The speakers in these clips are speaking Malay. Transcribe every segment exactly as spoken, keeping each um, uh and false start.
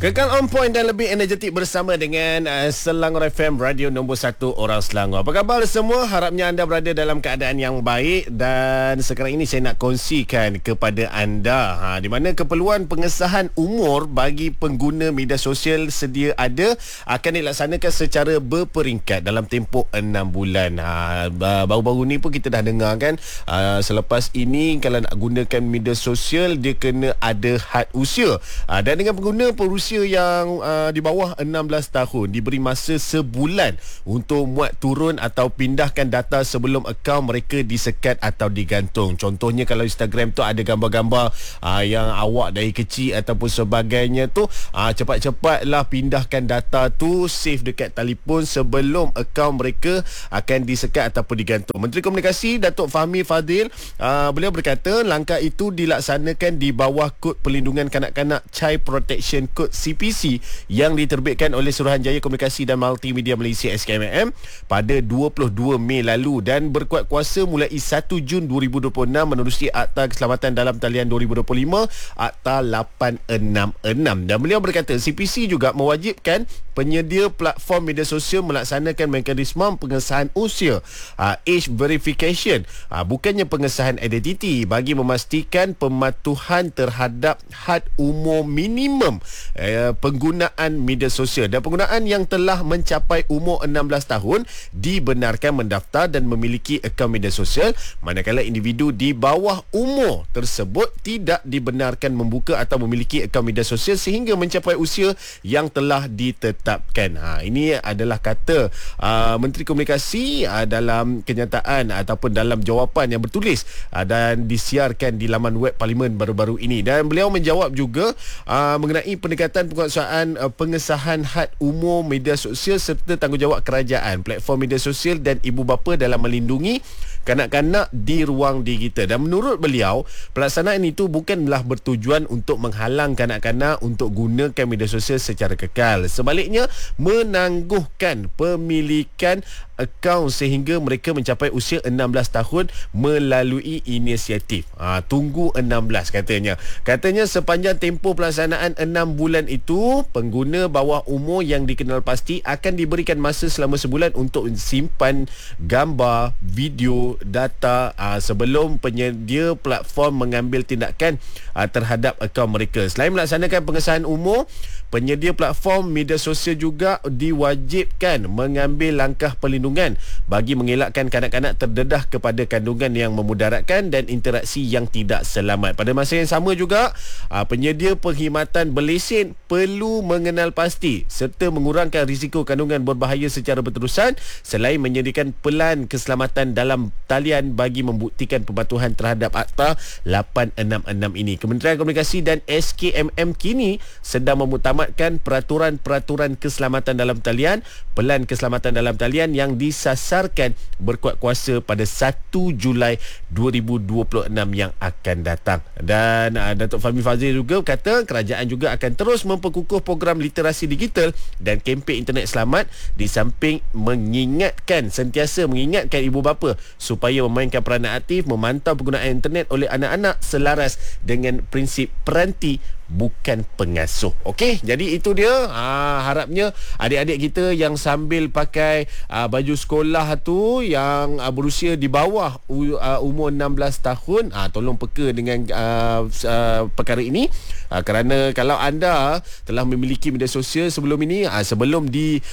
Kekal on point dan lebih energetik bersama dengan uh, Selangor F M, radio nombor satu orang Selangor. Apa khabar semua? Harapnya anda berada dalam keadaan yang baik. Dan sekarang ini saya nak kongsikan kepada anda ha, di mana keperluan pengesahan umur bagi pengguna media sosial sedia ada akan dilaksanakan secara berperingkat dalam tempoh enam bulan. ha, Baru-baru ni pun kita dah dengar kan, uh, selepas ini kalau nak gunakan media sosial dia kena ada had usia. uh, Dan dengan pengguna berusia yang uh, di bawah enam belas tahun diberi masa sebulan untuk muat turun atau pindahkan data sebelum akaun mereka disekat atau digantung. Contohnya kalau Instagram tu ada gambar-gambar uh, yang awak dari kecil ataupun sebagainya tu, uh, cepat-cepatlah pindahkan data tu, save dekat telefon sebelum akaun mereka akan disekat ataupun digantung. Menteri Komunikasi Datuk Fahmi Fadzil, uh, beliau berkata langkah itu dilaksanakan di bawah Kod Perlindungan Kanak-kanak Child Protection Code C P C yang diterbitkan oleh Suruhanjaya Komunikasi dan Multimedia Malaysia S K M M pada dua puluh dua Mei lalu dan berkuat kuasa mulai satu Jun dua ribu dua puluh enam menerusi Akta Keselamatan Dalam Talian dua ribu dua puluh lima Akta lapan enam enam. Dan beliau berkata C P C juga mewajibkan penyedia platform media sosial melaksanakan mekanisme pengesahan usia, uh, age verification, uh, bukannya pengesahan identiti, bagi memastikan pematuhan terhadap had umur minimum uh, penggunaan media sosial. Dan penggunaan yang telah mencapai umur enam belas tahun dibenarkan mendaftar dan memiliki akaun media sosial, manakala individu di bawah umur tersebut tidak dibenarkan membuka atau memiliki akaun media sosial sehingga mencapai usia yang telah ditetapkan. Ha, ini adalah kata uh, Menteri Komunikasi uh, dalam kenyataan ataupun dalam jawapan yang bertulis uh, dan disiarkan di laman web Parlimen baru-baru ini. Dan beliau menjawab juga uh, mengenai pendekatan penguasaan uh, pengesahan had umur media sosial serta tanggungjawab kerajaan, platform media sosial dan ibu bapa dalam melindungi kanak-kanak di ruang digital. Dan menurut beliau, pelaksanaan itu bukanlah bertujuan untuk menghalang kanak-kanak untuk gunakan media sosial secara kekal. Sebaliknya, menangguhkan pemilikan akaun sehingga mereka mencapai usia enam belas tahun melalui inisiatif. Ha, tunggu enam belas katanya. Katanya sepanjang tempoh pelaksanaan enam bulan itu, pengguna bawah umur yang dikenal pasti akan diberikan masa selama sebulan untuk simpan gambar, video, data uh, sebelum penyedia platform mengambil tindakan uh, terhadap akaun mereka. Selain melaksanakan pengesahan umur, penyedia platform media sosial juga diwajibkan mengambil langkah perlindungan bagi mengelakkan kanak-kanak terdedah kepada kandungan yang memudaratkan dan interaksi yang tidak selamat. Pada masa yang sama juga, penyedia perkhidmatan berlesen perlu mengenal pasti serta mengurangkan risiko kandungan berbahaya secara berterusan selain menyediakan pelan keselamatan dalam talian bagi membuktikan pematuhan terhadap Akta lapan enam enam ini. Kementerian Komunikasi dan S K M M kini sedang memutamatkan peraturan-peraturan keselamatan dalam talian, pelan keselamatan dalam talian yang disasarkan berkuat kuasa pada satu Julai dua ribu dua puluh enam yang akan datang. Dan uh, Datuk Fahmi Fadzil juga kata kerajaan juga akan terus memperkukuh program literasi digital dan kempen internet selamat di samping mengingatkan, sentiasa mengingatkan ibu bapa supaya memainkan peranan aktif memantau penggunaan internet oleh anak-anak selaras dengan prinsip peranti bukan pengasuh. Okey, jadi itu dia. Ha, harapnya adik-adik kita yang sambil pakai uh, baju sekolah tu yang uh, berusia di bawah uh, umur enam belas tahun, uh, tolong peka dengan uh, uh, perkara ini. Uh, kerana kalau anda telah memiliki media sosial sebelum ini, uh, sebelum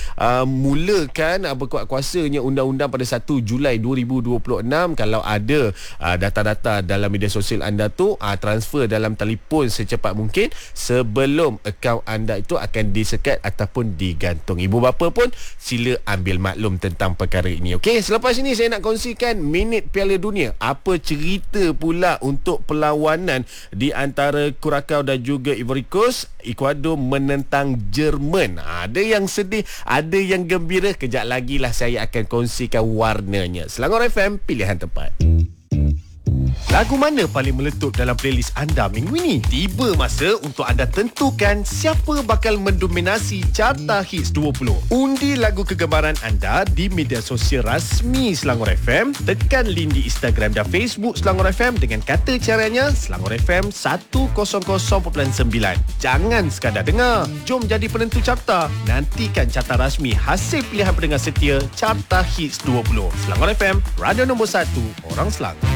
dimulakan uh, uh, berkuat kuasanya undang-undang pada satu Julai dua ribu dua puluh enam, kalau ada uh, data-data dalam media sosial anda tu, uh, transfer dalam telefon secepat mungkin sebelum akaun anda itu akan disekat ataupun digantung. Ibu bapa pun sila ambil maklum tentang perkara ini. Okey, selepas ini saya nak kongsikan minit Piala Dunia. Apa cerita pula untuk perlawanan di antara Curacao dan juga Ivory Coast? Ecuador menentang Jerman. Ada yang sedih, ada yang gembira. Kejap lagi lah saya akan kongsikan warnanya. Selangor F M, pilihan tepat. Lagu mana paling meletup dalam playlist anda minggu ini? Tiba masa untuk anda tentukan siapa bakal mendominasi Carta Hits dua puluh. Undi lagu kegemaran anda di media sosial rasmi Selangor F M. Tekan link di Instagram dan Facebook Selangor F M dengan kata caranya Selangor F M seratus perpuluhan sembilan. Jangan sekadar dengar, jom jadi penentu carta. Nantikan carta rasmi hasil pilihan pendengar setia Carta Hits dua puluh. Selangor F M, radio nombor satu, orang Selangor.